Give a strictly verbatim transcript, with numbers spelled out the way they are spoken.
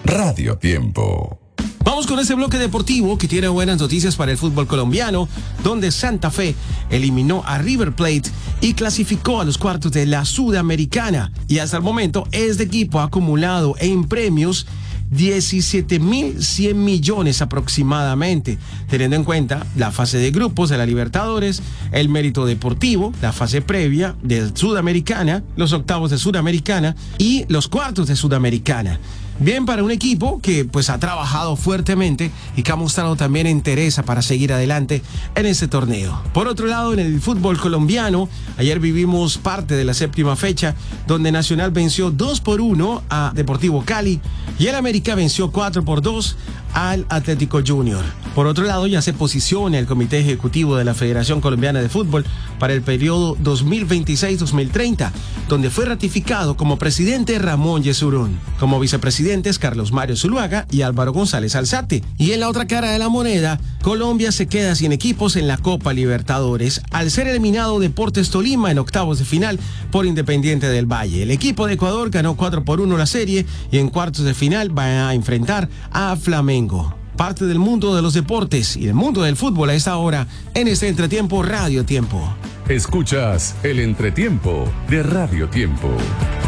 Radio Tiempo. Vamos con ese bloque deportivo que tiene buenas noticias para el fútbol colombiano, donde Santa Fe eliminó a River Plate y clasificó a los cuartos de la Sudamericana. Y hasta el momento, este equipo ha acumulado en premios diecisiete mil cien millones aproximadamente, teniendo en cuenta la fase de grupos de la Libertadores, el mérito deportivo, la fase previa de Sudamericana, los octavos de Sudamericana y los cuartos de Sudamericana. Bien para un equipo que pues ha trabajado fuertemente y que ha mostrado también interés para seguir adelante en este torneo. Por otro lado, en el fútbol colombiano, ayer vivimos parte de la séptima fecha, donde Nacional venció dos por uno a Deportivo Cali y el América venció cuatro por dos al Atlético Junior. Por otro lado, ya se posiciona el Comité Ejecutivo de la Federación Colombiana de Fútbol para el periodo dos mil veintiséis dos mil treinta, donde fue ratificado como presidente Ramón Yesurún, como vicepresidentes Carlos Mario Zuluaga y Álvaro González Alzate. Y en la otra cara de la moneda, Colombia se queda sin equipos en la Copa Libertadores al ser eliminado Deportes Tolima en octavos de final por Independiente del Valle. El equipo de Ecuador ganó cuatro por uno la serie y en cuartos de final va a enfrentar a Flamengo. Parte del mundo de los deportes y del mundo del fútbol a esta hora en este Entretiempo Radio Tiempo. Escuchas el Entretiempo de Radio Tiempo.